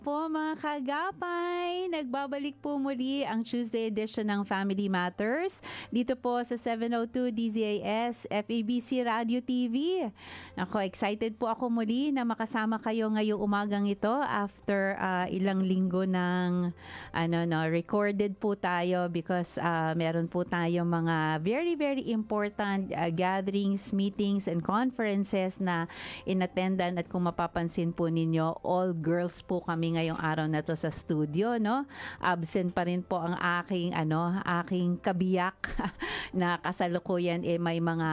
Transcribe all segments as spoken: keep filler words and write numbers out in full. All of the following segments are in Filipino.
Po mga kagapay, nagbabalik po muli ang Tuesday edition ng Family Matters dito po sa seven oh two D Z A S F A B C Radio T V. Ako, excited po ako muli na makasama kayo ngayong umagang ito after uh, ilang linggo ng ano no recorded po tayo because uh, meron po tayong mga very very important uh, gatherings, meetings and conferences na inattendan at kung mapapansin po ninyo, all girls po kami ngayong araw na to sa studio, no? Absent pa rin po ang aking ano, aking kabiyak na kasalukuyan eh may mga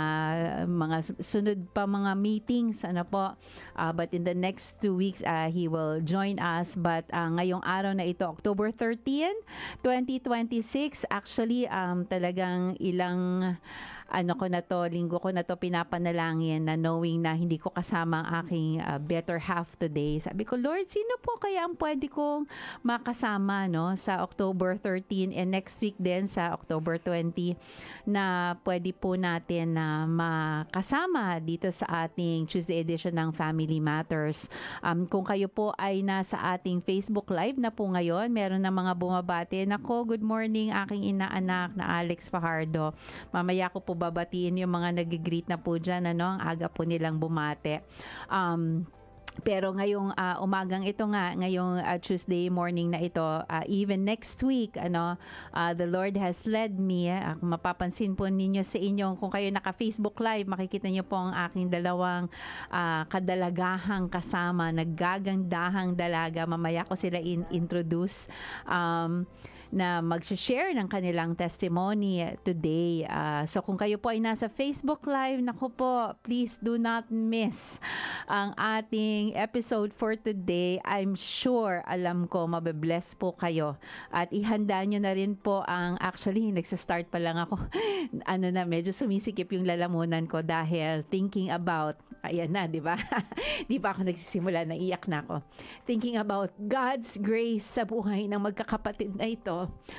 mga sunod pa mga meetings ano po. Uh, but in the next two weeks uh, he will join us, but uh, ngayong araw na ito, October thirteenth, twenty twenty-six, actually um talagang ilang ano ko na to, linggo ko na to pinapanalangin na knowing na hindi ko kasama ang aking uh, better half today. Sabi ko, Lord, sino po kaya ang pwede kong makasama no sa October thirteenth and next week din sa October twentieth na pwede po natin na uh, makasama dito sa ating Tuesday edition ng Family Matters. Um, kung kayo po ay nasa ating Facebook Live na po ngayon, meron na mga bumabati. Nako, good morning aking inaanak na Alex Fajardo. Mamaya ko po babatiin yung mga nag-greet na po dyan, ano, ang aga po nilang bumate. Um, pero ngayong uh, umagang ito nga, ngayong uh, Tuesday morning na ito, uh, even next week, ano, uh, the Lord has led me. Uh, kung mapapansin po ninyo sa inyong, kung kayo naka-Facebook Live, makikita nyo po ang aking dalawang uh, kadalagahang kasama, naggagandahang dalaga. Mamaya ko sila in-introduce. Um, na mag-share ng kanilang testimony today. Uh, so kung kayo po ay nasa Facebook Live, naku po, please do not miss ang ating episode for today. I'm sure, alam ko, mabe-bless po kayo. At ihanda nyo na rin po ang, actually, nagsa-start pa lang ako. ano na, medyo sumisikip yung lalamunan ko dahil thinking about, ayan na, di ba? Di pa ako nagsisimula, naiyak na ako. Thinking about God's grace sa buhay ng magkakapatid na ito,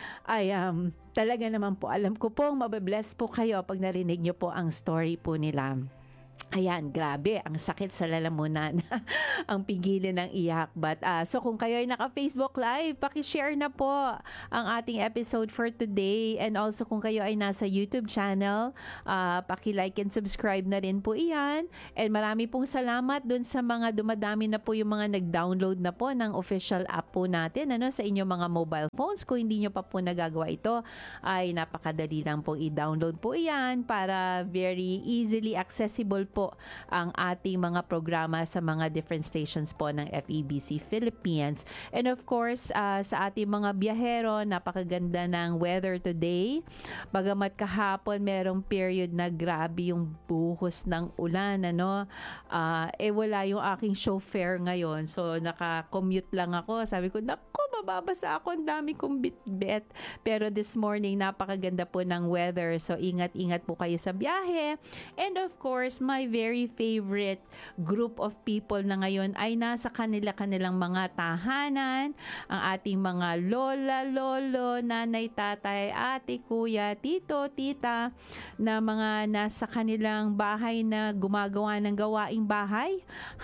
ay um, talaga naman po, alam ko pong mabe-bless po kayo pag narinig nyo po ang story po nila. Ayan, grabe, ang sakit sa lalamunan. Ang pigilin ng iyak. But, uh, so kung kayo ay naka-Facebook Live, paki-share na po ang ating episode for today. And also kung kayo ay nasa YouTube channel, uh, paki-like and subscribe na rin po iyan. And marami pong salamat dun sa mga dumadami na po yung mga nag-download na po ng official app po natin, ano, sa inyong mga mobile phones. Kung hindi nyo pa po nagagawa ito, ay napakadali lang pong i-download po iyan para very easily accessible po ang ating mga programa sa mga different stations po ng F E B C Philippines. And of course, uh, sa ating mga biyahero, napakaganda ng weather today. Bagamat kahapon merong period na grabe yung buhos ng ulan, ano, uh, eh wala yung aking chauffeur ngayon. So, naka-commute lang ako. Sabi ko, nako, mababasa ako, ang dami kong bit-bit. Pero this morning, napakaganda po ng weather. So, ingat-ingat po kayo sa biyahe. And of course, my very favorite group of people na ngayon ay nasa kanila-kanilang mga tahanan, ang ating mga lola, lolo, nanay, tatay, ate, kuya, tito, tita, na mga nasa kanilang bahay na gumagawa ng gawaing bahay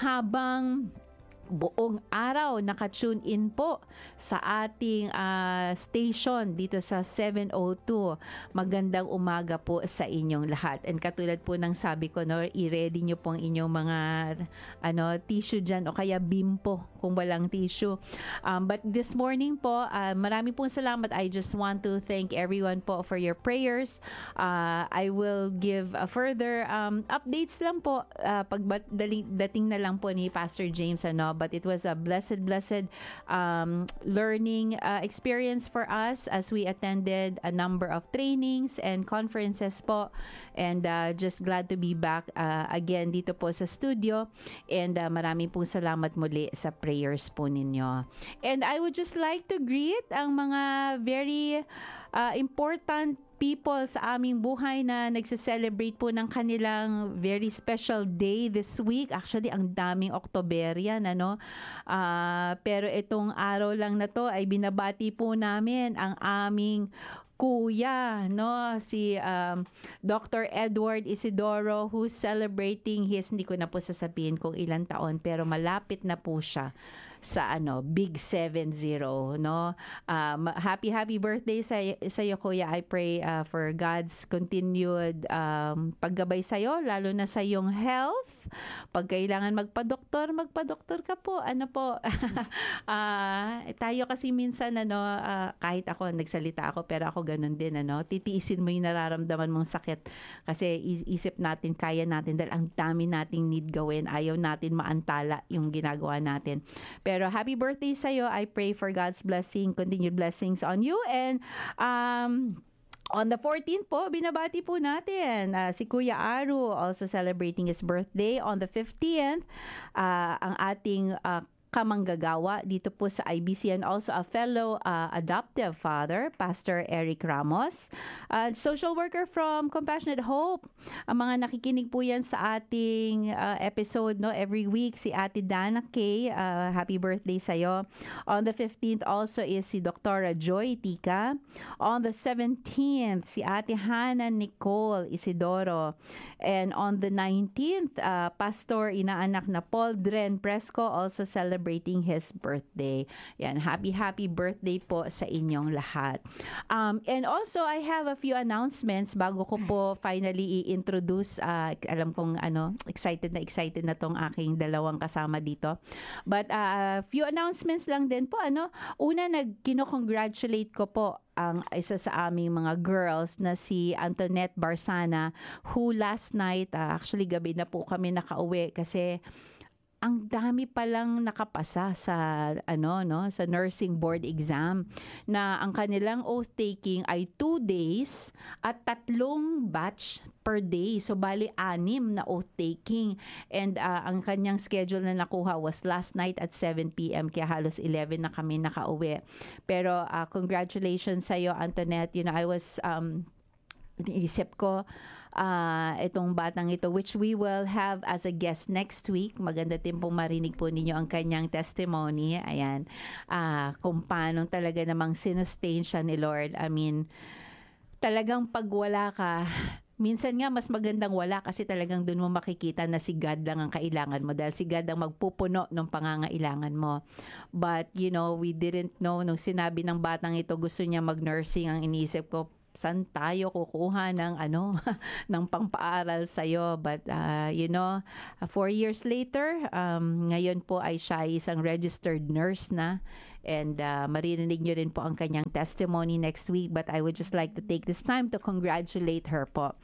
habang buong araw naka-tune in po sa ating uh, station dito sa seven oh two. Magandang umaga po sa inyong lahat. And katulad po ng sabi ko, no, i-ready nyo po ang inyong mga ano, tissue dyan o kaya bimpo kung walang tissue. Um, but this morning po, uh, marami pong salamat. I just want to thank everyone po for your prayers. Uh, I will give a further um, updates lang po uh, pag dating na lang po ni Pastor James, ano, but it was a blessed, blessed um, learning uh, experience for us as we attended a number of trainings and conferences po. And uh, just glad to be back uh, again dito po sa studio. And uh, maraming pong salamat muli sa prayers po ninyo. And I would just like to greet ang mga very uh, important people sa aming buhay na nagse-celebrate po ng kanilang very special day this week. Actually, ang daming Octoberian, ano? Uh, pero itong araw lang na to ay binabati po namin ang aming kuya, no, si um, Doctor Edward Isidoro, who's celebrating his, hindi ko na po sasabihin kung ilang taon, pero malapit na po siya sa ano Big seven zero, no? Um, happy happy birthday sa sa iyo, Kuya. I pray uh, for God's continued um, paggabay sa iyo, lalo na sa iyong health. Pag kailangan magpa-doktor, magpa-doktor ka po. Ano po? Ah, tayo kasi minsan ano, ah, kahit ako nagsalita ako, pero ako ganun din ano. Titiisin mo 'yung nararamdaman mong sakit kasi is- isip natin kaya natin dahil ang dami nating need gawin. Ayaw natin maantala 'yung ginagawa natin. Pero happy birthday sa iyo. I pray for God's blessing, continued blessings on you, and um on the fourteenth po, binabati po natin ah, si Kuya Aru, also celebrating his birthday. On the fifteenth, ah, ang ating ah, kamanggagawa dito po sa I B C, and also a fellow ah, adoptive father, Pastor Eric Ramos. Uh, social worker from Compassionate Hope. Ang mga nakikinig po yan sa ating ah, episode no every week, si Ate Dana Kay. Ah, happy birthday sa'yo. On the fifteenth also is si Doctora Joy Tika. On the seventeenth, si Ate Hannah Nicole Isidoro. And on the nineteenth, uh, Pastor inaanak na Paul Dren Presco, also celebrating his birthday. Yan, happy happy birthday po sa inyong lahat. Um, and also, I have a few announcements bago ko po finally i-introduce. Uh, alam kong ano, excited na excited na tong aking dalawang kasama dito. But a uh, few announcements lang din po. Ano, una, nag-congratulate ko po ang isa sa aming mga girls na si Antoinette Barsana, who last night, uh, actually gabi na po kami nakauwi kasi ang dami palang nakapasa sa ano no sa nursing board exam, na ang kanilang oath taking ay two days at tatlong batch per day. So bali anim na oath taking, and uh, ang kanyang schedule na nakuha was last night at seven p.m. kaya halos eleven na kami nakauwi. Pero uh, congratulations sa iyo, Antoinette. You know, I was um iniisip ko uh, itong batang ito, which we will have as a guest next week. Maganda din pong marinig po ninyo ang kanyang testimony. Ayan, uh, kung paano talaga namang sinustain siya ni Lord. I mean, talagang pag wala ka, minsan nga mas magandang wala kasi talagang dun mo makikita na si God lang ang kailangan mo, dahil si God ang magpupuno ng pangangailangan mo. But, you know, we didn't know nung sinabi ng batang ito gusto niya mag-nursing, ang iniisip ko, saan tayo kukuha ng ano ng pangpaaral sa iyo? But uh, you know, uh, four years later, um, ngayon po ay siya ay isang registered nurse na. And uh, maririnig nyo rin po ang kanyang testimony next week. But I would just like to take this time to congratulate her po.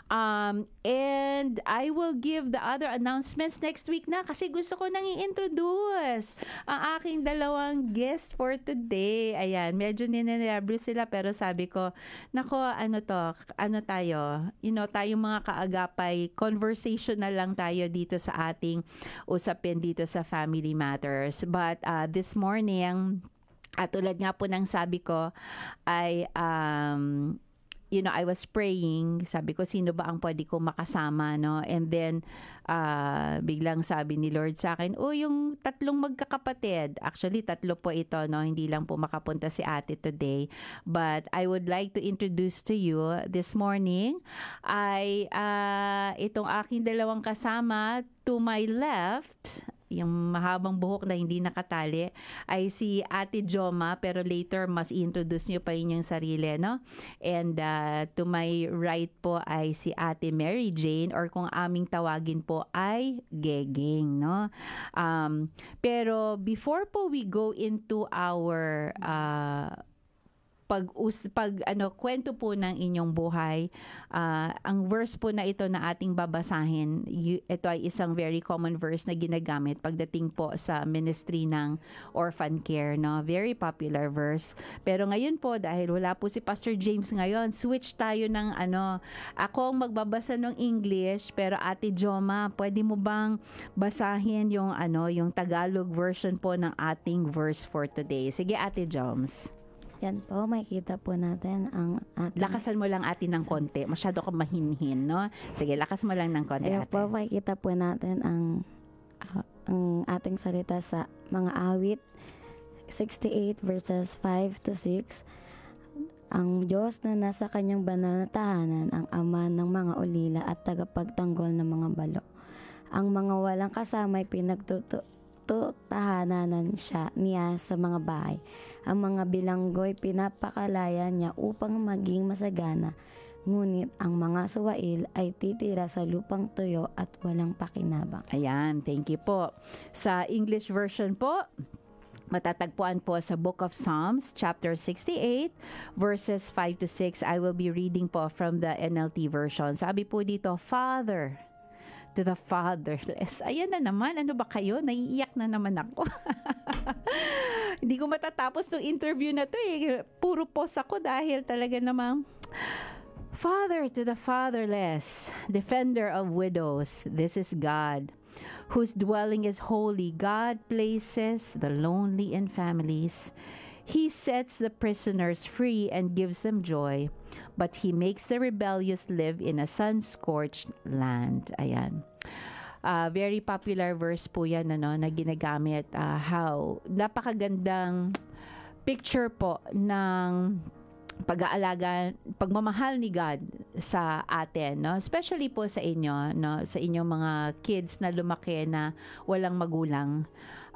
Um, and I will give the other announcements next week na, kasi gusto ko nang i-introduce ang aking dalawang guest for today. Ayan, medyo ninenervous sila, pero sabi ko, nako, ano to, ano tayo, you know, tayong mga kaagapay, conversational lang tayo dito sa ating usapin dito sa Family Matters. But uh, this morning, at tulad nga po ng sabi ko, ay, um, you know, I was praying, sabi ko, sino ba ang pwede ko makasama, no? And then, uh, biglang sabi ni Lord sa akin, oh, yung tatlong magkakapatid. Actually, tatlo po ito, no? Hindi lang po makapunta si ate today. But I would like to introduce to you this morning ay uh, itong aking dalawang kasama. To my left, yung mahabang buhok na hindi nakatali, ay si Ate Joma, pero later mas i-introduce niyo pa inyong sarili, no? And uh, to my right po ay si Ate Mary Jane, or kung aming tawagin po ay Gegeng, no? Um, pero before po we go into our uh, pag us, pag ano kwento po ng inyong buhay, uh, ang verse po na ito na ating babasahin, y- ito ay isang very common verse na ginagamit pagdating po sa ministry ng orphan care, no? Very popular verse. Pero ngayon po, dahil wala po si Pastor James ngayon, switch tayo ng ano, ako ang magbabasa ng English, pero Ate Joma, pwede mo bang basahin yung ano, yung Tagalog version po ng ating verse for today? Sige, Ate Joms. Yan po, makikita po natin ang ating... Lakasan mo lang atin ng konti. Masyado ka mahinhin, no? Sige, lakas mo lang ng konti, Ayan ate. po, makikita po natin ang, uh, ang ating salita sa mga awit sixty-eight verses five to six. Ang Diyos na nasa kanyang banal na tahanan, ang ama ng mga ulila at tagapagtanggol ng mga balo. Ang mga walang kasamay pinagtutu pinagtutahanan siya niya sa mga bahay. Ang mga bilanggo'y pinapakalaya niya upang maging masagana. Ngunit ang mga suwail ay titira sa lupang tuyo at walang pakinabang. Ayan, thank you po. Sa English version po, matatagpuan po sa Book of Psalms, chapter sixty-eight, verses five to six. I will be reading po from the N L T version. Sabi po dito, Father, to the fatherless. Ayan na naman, ano ba kayo? Naiiyak na naman ako. Hindi ko matatapos ng interview na to eh. Puro pause ako dahil talaga namang, Father to the fatherless, defender of widows, this is God, whose dwelling is holy. God places the lonely in families. He sets the prisoners free and gives them joy, but he makes the rebellious live in a sun-scorched land. Ayan. Uh, very popular verse po yan, ano, na ginagamit. Uh, how, napakagandang picture po ng pag-aalaga, pagmamahal ni God sa atin, no? Especially po sa inyo, no? Sa inyong mga kids na lumaki na walang magulang.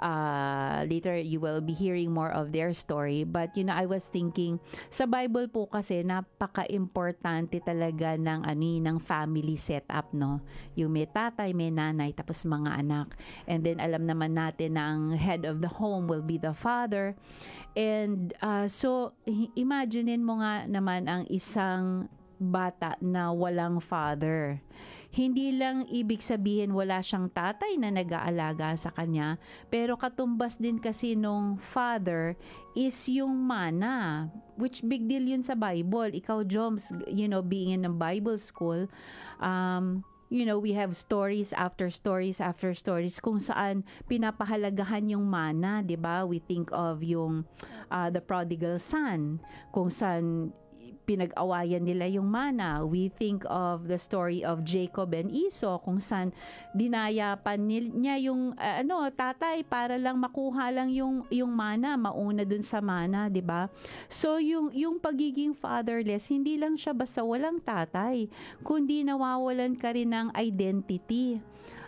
Uh, later, you will be hearing more of their story. But, you know, I was thinking, sa Bible po kasi, napaka-importante talaga ng, ani, ng family setup, no? Yung may tatay, may nanay, tapos mga anak. And then, alam naman natin na ang head of the home will be the father. And, uh, so, imaginein mo nga naman ang isang bata na walang father. Hindi lang ibig sabihin wala siyang tatay na nag-aalaga sa kanya, pero katumbas din kasi nung father is yung mana, which big deal yun sa Bible. Ikaw, Joms, you know, being in a Bible school, um, you know, we have stories after stories after stories kung saan pinapahalagahan yung mana, 'di ba? We think of yung uh, the prodigal son, kung saan pinag-awayan nila yung mana. We think of the story of Jacob and Esau, kung saan dinayapan niya yung uh, ano, tatay para lang makuha lang yung yung mana, mauna dun sa mana, 'di ba? So yung yung pagiging fatherless, hindi lang siya basta walang tatay, kundi nawawalan ka rin ng identity.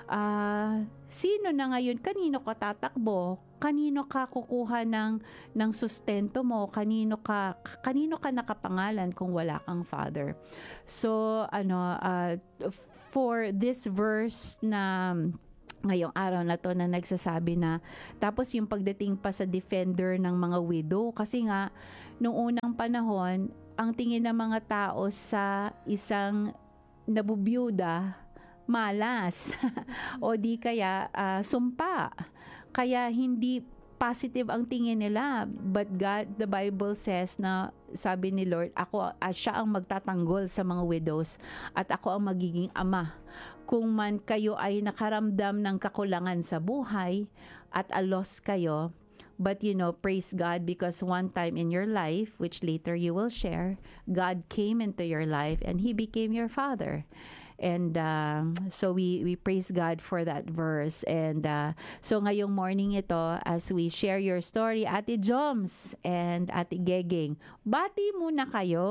Uh, sino na ngayon? Kanino ka tatakbo? Kanino ka kukuha ng ng sustento mo? Kanino ka kanino ka nakapangalan kung wala kang father? So ano, uh, for this verse na ngayong araw na to na nagsasabi na, tapos yung pagdating pa sa defender ng mga widow, kasi nga nung unang panahon ang tingin ng mga tao sa isang nabubiyuda, malas o di kaya uh, sumpa. Kaya hindi positive ang tingin nila. But God, the Bible says na, sabi ni Lord, ako, uh, siya ang magtatanggol sa mga widows at ako ang magiging ama. Kung man kayo ay nakaramdam ng kakulangan sa buhay at a loss kayo, but you know, praise God, because one time in your life, which later you will share, God came into your life and He became your father. And uh, so we we praise God for that verse. And uh, so ngayong morning ito, as we share your story, Ate Joms and Ate Gegeng, bati muna kayo.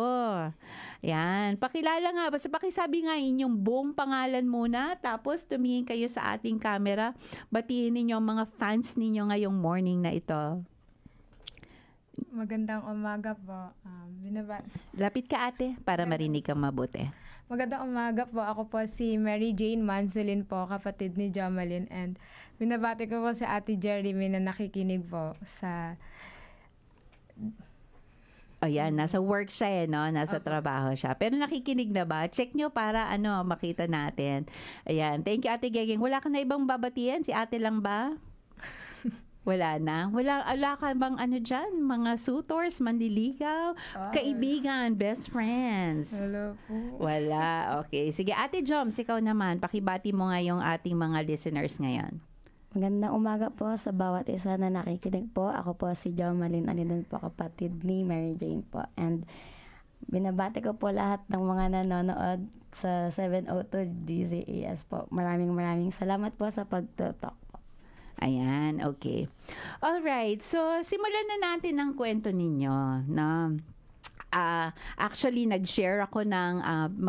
Yan, pakilala nga, basta pakisabi nga inyong buong pangalan muna, tapos tumingin kayo sa ating camera, batiin ninyo ang mga fans ninyo ngayong morning na ito. Magandang umaga po. Um, binaba- Lapit ka, ate, para marinig kang mabuti. Magandang umaga po. Ako po si Mary Jane Mansulin po, kapatid ni Jomalyn. And binabati ko po si Ate Jeremy na nakikinig po sa... Ayan, nasa work siya eh, no? Nasa Okay. trabaho siya. Pero nakikinig na ba? Check nyo para ano, makita natin. Ayan, thank you, Ate Gegeng. Wala ka na ibang babatian? Si ate lang ba? Wala na? Wala, wala ka bang ano dyan? Mga suitors, manliligaw, Ah. kaibigan, best friends? Hello po. Wala. Okay. Sige, Ate Joms, ikaw naman. Pakibati mo nga yung ating mga listeners ngayon. Magandang umaga po sa bawat isa na nakikinig po. Ako po si Jomalyn Alidan po, kapatid ni Mary Jane po. And binabati ko po lahat ng mga nanonood sa seven oh two D Z A S po. Maraming maraming salamat po sa pagtutok po. Ayan, okay. Alright, so simulan na natin ang kwento ninyo. No? Uh, actually, nag-share ako ng uh, mga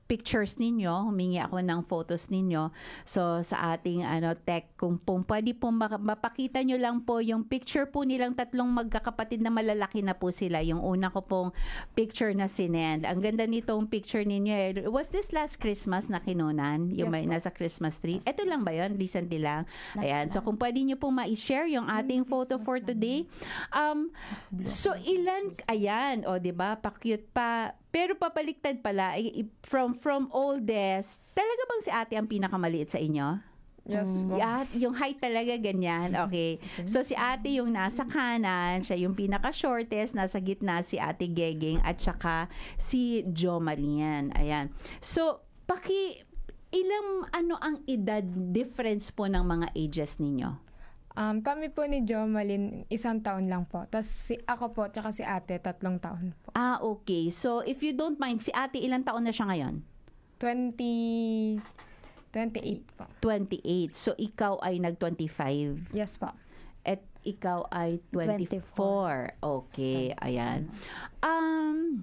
pictures ninyo, humingi ako ng photos ninyo. So sa ating ano tech, kung po pwede po mapakita nyo lang po yung picture po nilang tatlong magkakapatid na malalaki na po sila. Yung una ko pong picture na sinend. Ang ganda nitong picture ninyo. Eh. Was this last Christmas na kinunan? Yung Yes, may po. nasa Christmas tree? Ito lang ba yun? Recently lang? Ayan. So kung pwede nyo pong ma-share yung ating photo for today. Um, so ilan, ayan, o oh, diba? Pa-cute pa. Pero papaliktad pala, from from oldest, talaga bang si ate ang pinakamaliit sa inyo? Yes po. At yung height talaga ganyan. Okay. So si ate yung nasa kanan, siya yung pinaka-shortest, nasa gitna si ate Gegeng at saka si Jo Malian. Ayan. So, paki ilang ano ang edad difference po ng mga ages ninyo? Um, kami po ni Jomalyn, isang taon lang po. Tapos si, ako po, tsaka si ate, tatlong taon po. Ah, okay. So, if you don't mind, si ate ilang taon na siya ngayon? twenty, twenty-eight po. twenty-eight. So, ikaw ay nag-twenty-five. Yes po. At ikaw ay twenty-four. Okay, ayan. Um,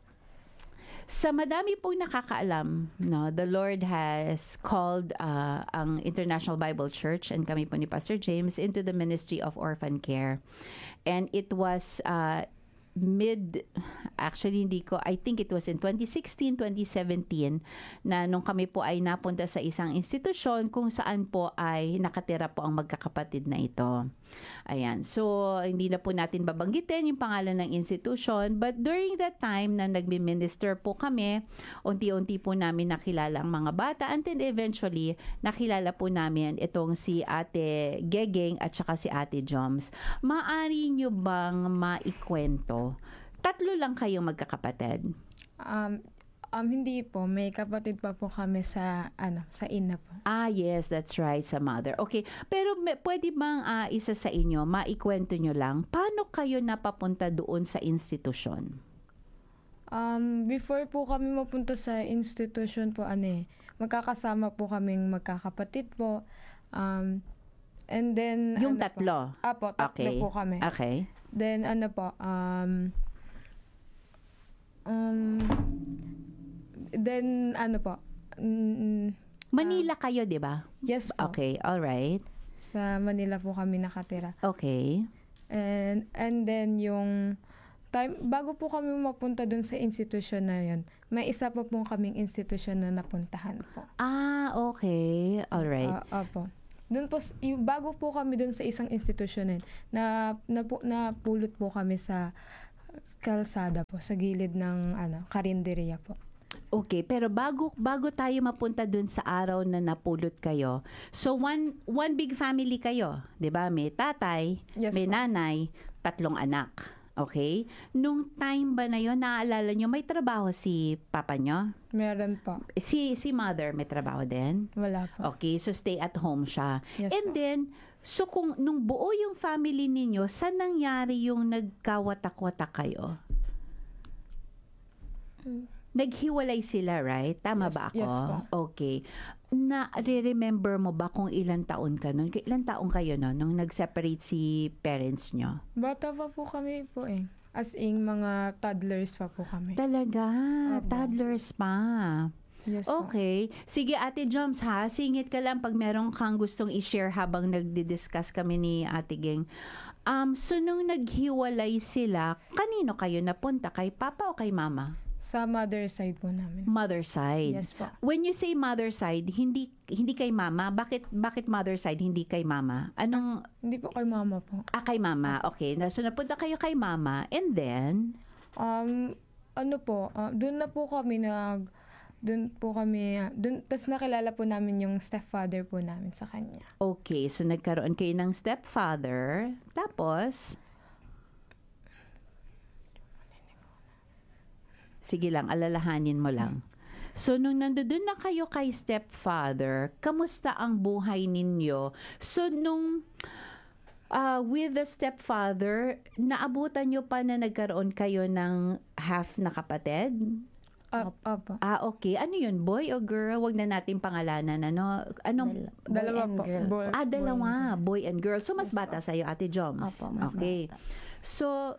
sa madami pong nakakaalam, no, the Lord has called uh, ang International Bible Church and kami po ni Pastor James into the ministry of orphan care. And it was uh, mid, actually hindi ko, I think it was in twenty sixteen, twenty seventeen na nung kami po ay napunta sa isang institusyon kung saan po ay nakatira po ang magkakapatid na ito. Ayan. So, hindi na po natin babanggitin yung pangalan ng institution. But during that time na nagmi-minister po kami, unti-unti po namin nakilala ang mga bata. And then eventually, nakilala po namin itong si Ate Gegeng at saka si Ate Joms. Maari nyo bang maikwento? Tatlo lang kayong magkakapatid. Um, um, hindi po. May kapatid pa po kami sa, ano, sa ina po. Ah, yes, that's right, sa mother. Okay, pero may, pwede bang uh, isa sa inyo, maikwento nyo lang, paano kayo napapunta doon sa institusyon? Um, before po kami mapunta sa institution po, ano eh, magkakasama po kaming magkakapatid po. Um, and then, Yung ano tatlo? Po, apo, tatlo Okay. po kami. Okay. Then, ano po, um, um, then, ano po, mm, Manila kayo, di ba? yes po. Okay, all right. Sa Manila po kami nakatira. Okay. And, and then, yung time, bago po kami mapunta dun sa institution na yun, may isa pa po kaming institution na napuntahan po. Ah, okay. All right. Ah, opo. Doon po, s- yung, bago po kami dun sa isang institution na yun, na, na, napulot po kami sa kalsada po, sa gilid ng ano, karinderya po. Okay, pero bago bago tayo mapunta dun sa araw na napulot kayo. So one one big family kayo, 'di ba? May tatay, Yes may po. nanay, tatlong anak. Okay? Nung time ba na 'yon, naalala nyo may trabaho si papa nyo? Meron po. Si si mother may trabaho din? Wala po. Okay, so stay at home siya. Yes And po. then, so kung nung buo yung family ninyo, saan nangyari yung nagkawatak-watak kayo? Naghiwalay sila, right? Tama Yes, ba ako? yes po. Okay. Na, re-remember mo ba kung ilang taon ka nun? Ilang taon kayo no, nung nag-separate si parents nyo? Bata pa po kami po eh. As in, mga toddlers pa po kami. Talaga? Opo. Toddlers pa. Yes po. Okay. Sige, Ate Joms ha, singit ka lang pag meron kang gustong i-share habang nagdi-discuss kami ni Ate Geng. Um, so, nung naghiwalay sila, kanino kayo napunta? Kay papa o kay mama? Sa mother side po namin. Mother side. Yes po. When you say mother side, hindi hindi kay mama. Bakit bakit mother side hindi kay mama? Anong Hindi po kay mama po. ah, kay mama? Okay. Na- So napunta kayo kay mama and then Um, ano po, uh, doon na po kami nag, doon po kami, doon, tas nakilala po namin yung stepfather po namin sa kanya. okay, so nagkaroon kayo ng stepfather. Tapos sige lang, alalahanin mo lang. So, nung nandoon na kayo kay stepfather, kamusta ang buhay ninyo? So, nung uh, with the stepfather, naabutan nyo pa na nagkaroon kayo ng half na kapatid? Up, up. Ah, okay. Ano yun? Boy o girl? Wag na natin pangalanan. Ano? Anong? Dal- boy Dalawa and po. girl. Boy- Ah, dalawa. Boy and girl. So, mas Yes, bata sa'yo, Ate Joms. Opo, mas okay. bata. So,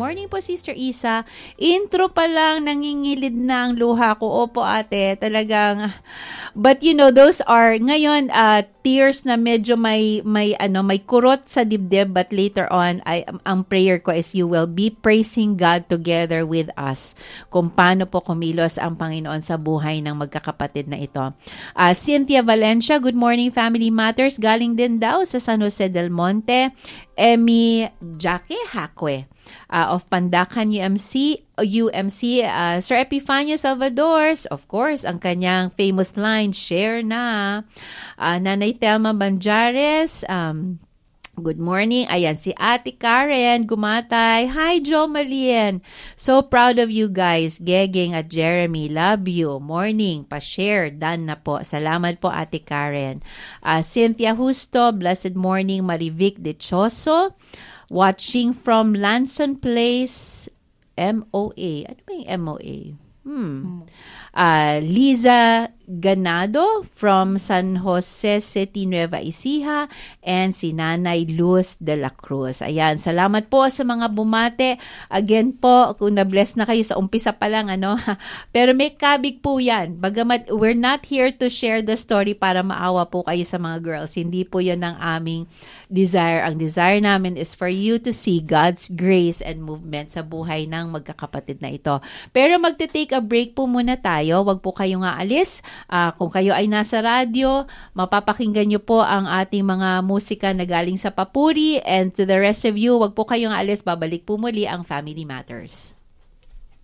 morning po, Sister Isa. Intro pa lang, nangingilid na ang luha ko. Opo, ate, talagang... But you know, those are ngayon uh, tears na medyo may may ano may kurot sa dibdib, but later on I ang prayer ko is you will be praising God together with us kung paano po kumilos ang Panginoon sa buhay ng magkakapatid na ito. Uh, Cynthia Valencia, good morning Family Matters, galing din daw sa San Jose del Monte. Emmy Jacque Hakwe uh, of Pandacan U M C, U M C, uh, Sir Epifanio Salvador, of course, ang kanyang famous line, share na. Uh, Nanay Telma Banjares, um, good morning. Ayan, si Ate Karen Gumatay. Hi, Jo Malien. So proud of you guys. Gegeng at Jeremy, love you. Morning, pa-share. Done na po. Salamat po, Ate Karen. Uh, Cynthia Justo, blessed morning. Marivic Dichoso, watching from Lanson Place, M O A. Ano ba yung M O A? Hmm. Uh, Liza Ganado from San Jose City, Nueva Ecija, and si Nanay Luz de la Cruz. Ayan, salamat po sa mga bumate. Again po, kung na-bless na kayo sa umpisa pa lang, ano, pero may kabig po yan. Bagamat we're not here to share the story para maawa po kayo sa mga girls. Hindi po yan ang aming desire. Ang desire namin is for you to see God's grace and movement sa buhay ng magkakapatid na ito. Pero magte-take a break po muna tayo. Huwag po kayong aalis. Uh, kung kayo ay nasa radyo, mapapakinggan nyo po ang ating mga musika na galing sa Papuri. And to the rest of you, huwag po kayong aalis. Babalik po muli ang Family Matters.